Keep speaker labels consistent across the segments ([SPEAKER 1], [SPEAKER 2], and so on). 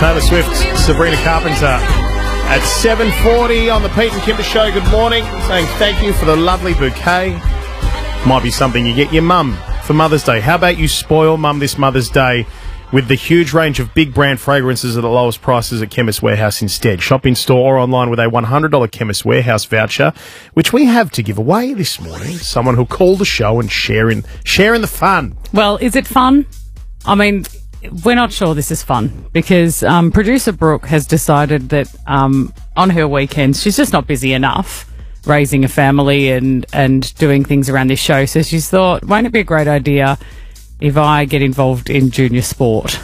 [SPEAKER 1] Taylor Swift, Sabrina Carpenter. At 7:40 on the Pete and Kimber Show, good morning. Saying thank you for the lovely bouquet. Might be something you get your mum for Mother's Day. How about you spoil mum this Mother's Day with the huge range of big brand fragrances at the lowest prices at Chemist Warehouse instead. Shop in store or online with a $100 Chemist Warehouse voucher, which we have to give away this morning. Someone who'll call the show and share in the fun.
[SPEAKER 2] Well, is it fun? I mean, we're not sure this is fun because producer Brooke has decided that on her weekends she's just not busy enough raising a family and doing things around this show. So she's thought, won't it be a great idea if I get involved in junior sport?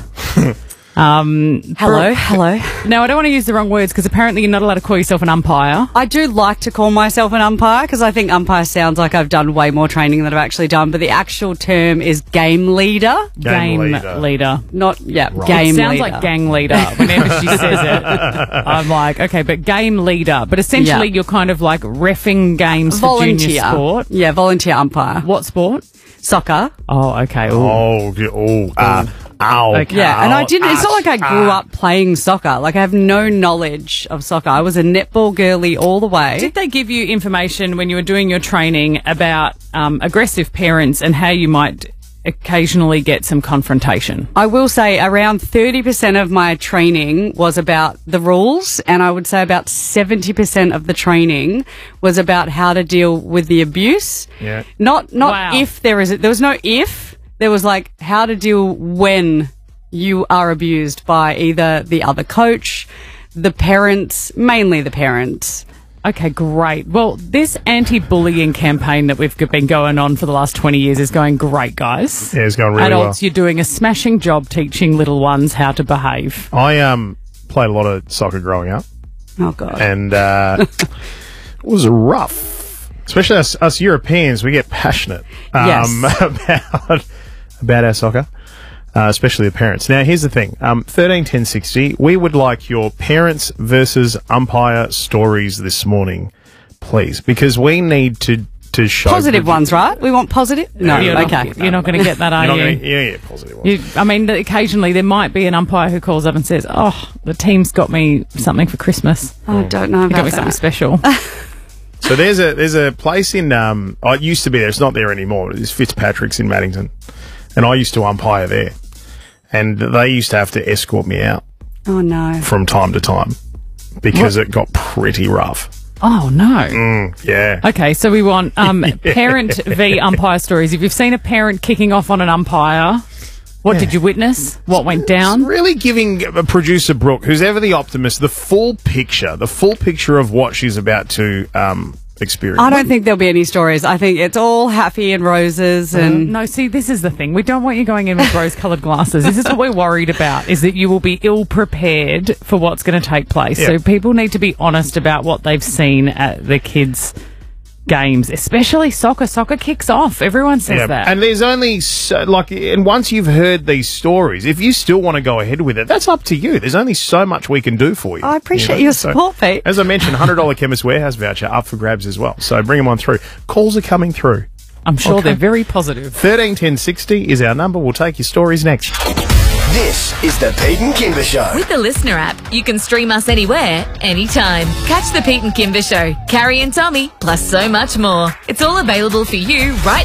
[SPEAKER 3] Hello.
[SPEAKER 2] Now, I don't want to use the wrong words because apparently you're not allowed to call yourself an umpire.
[SPEAKER 3] I do like to call myself an umpire because I think umpire sounds like I've done way more training than I've actually done, but the actual term is game leader.
[SPEAKER 2] Game leader.
[SPEAKER 3] Not, yeah,
[SPEAKER 2] Right.
[SPEAKER 3] game leader.
[SPEAKER 2] It sounds like gang leader whenever she says it. I'm like, okay, but game leader. But essentially you're kind of like reffing games for junior sport.
[SPEAKER 3] Yeah, volunteer umpire.
[SPEAKER 2] What sport?
[SPEAKER 3] Soccer.
[SPEAKER 2] Oh, okay. Ooh.
[SPEAKER 1] Ow.
[SPEAKER 2] Okay.
[SPEAKER 3] Yeah, and I didn't, it's not like I grew up playing soccer. Like, I have no knowledge of soccer. I was a netball girly all the way.
[SPEAKER 2] Did they give you information when you were doing your training about aggressive parents and how you might occasionally get some confrontation?
[SPEAKER 3] I will say around 30% of my training was about the rules, and I would say about 70% of the training was about how to deal with the abuse.
[SPEAKER 1] Yeah.
[SPEAKER 3] Not
[SPEAKER 2] Wow.
[SPEAKER 3] if there was no if. There was like how to deal when you are abused by either the other coach, the parents, mainly the parents.
[SPEAKER 2] Okay, great. Well, this anti-bullying campaign that we've been going on for the last 20 years is going great, guys.
[SPEAKER 1] Yeah, it's going really
[SPEAKER 2] Adults, you're doing a smashing job teaching little ones how to behave.
[SPEAKER 1] well. I played a lot of soccer growing up,
[SPEAKER 3] Oh, God.
[SPEAKER 1] and it was rough. Especially us Europeans, we get passionate about our soccer, especially the parents. Now, here's the thing. 131060, we would like your parents versus umpire stories this morning, please, because we need to show...
[SPEAKER 3] Positive ones, right? We want positive? No,
[SPEAKER 2] You're
[SPEAKER 3] okay.
[SPEAKER 2] You're not going to get that, are you?
[SPEAKER 1] Yeah, positive ones.
[SPEAKER 2] I mean, occasionally there might be an umpire who calls up and says, oh, the team's got me something for Christmas.
[SPEAKER 3] I don't know
[SPEAKER 2] They got
[SPEAKER 3] about
[SPEAKER 2] me something
[SPEAKER 3] that.
[SPEAKER 2] special.
[SPEAKER 1] So there's a place in... it used to be there. It's not there anymore. It's Fitzpatrick's in Maddington. And I used to umpire there. And they used to have to escort me out
[SPEAKER 3] Oh, no.
[SPEAKER 1] from time to time because it got pretty rough.
[SPEAKER 2] Oh, no.
[SPEAKER 1] Yeah.
[SPEAKER 2] Okay, so we want parent v umpire stories. If you've seen a parent kicking off on an umpire, what did you witness? What went down?
[SPEAKER 1] Really giving producer Brooke, who's ever the optimist, the full picture of what she's about to experience.
[SPEAKER 3] I don't think there'll be any stories. I think it's all happy and roses and...
[SPEAKER 2] No, see, this is the thing. We don't want you going in with rose-coloured glasses. This is what we're worried about, is that you will be ill-prepared for what's going to take place.
[SPEAKER 1] Yeah.
[SPEAKER 2] So people need to be honest about what they've seen at the kids' games, especially soccer. Soccer kicks off. Everyone says that.
[SPEAKER 1] And there's only and once you've heard these stories, if you still want to go ahead with it, that's up to you. There's only so much we can do for you.
[SPEAKER 3] I appreciate your support, Pete.
[SPEAKER 1] As I mentioned, $100 Chemist Warehouse voucher up for grabs as well. So bring them on through. Calls are coming through.
[SPEAKER 2] I'm sure they're very positive.
[SPEAKER 1] 131060 is our number. We'll take your stories next.
[SPEAKER 4] This is the Pete and Kimber Show.
[SPEAKER 5] With the Listener app, you can stream us anywhere, anytime. Catch the Pete and Kimber Show, Carrie and Tommy, plus so much more. It's all available for you right